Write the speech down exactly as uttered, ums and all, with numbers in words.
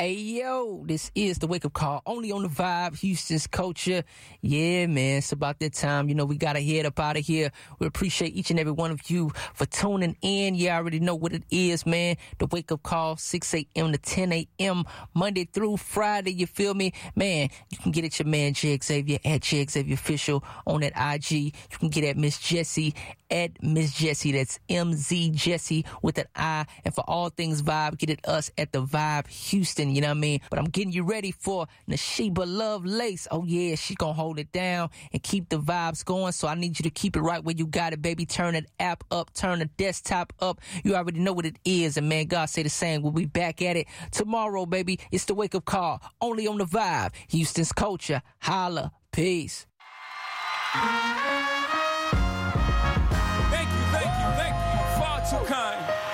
Hey, yo, this is the Wake Up Call, only on the Vibe, Houston's Culture. Yeah, man, it's about that time. You know, we got to head up out of here. We appreciate each and every one of you for tuning in. You already know what it is, man. The Wake Up Call, six a.m. to ten a.m., Monday through Friday, you feel me? Man, you can get at your man, J. Xavier, at J. Xavier Official on that I G. You can get at Miss Jessie, at Miss Jessie. That's M Z Jessie with an I. And for all things Vibe, get at us at the Vibe Houston. You know what I mean? But I'm getting you ready for Nashiba Lovelace. Oh, yeah, she gonna hold it down and keep the vibes going. So I need you to keep it right where you got it, baby. Turn that app up, turn the desktop up. You already know what it is. And, man, God say the same. We'll be back at it tomorrow, baby. It's the Wake Up Call, only on the Vibe. Houston's Culture. Holla. Peace. Thank you, thank you, thank you. Far too kind.